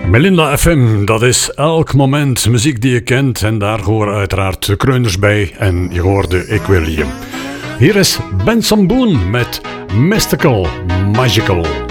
Melinda FM, dat is elk moment muziek die je kent. En daar horen uiteraard de kreuners bij. En je hoorde Ik Wil Je. Hier is Benson Boone met Mystical Magical.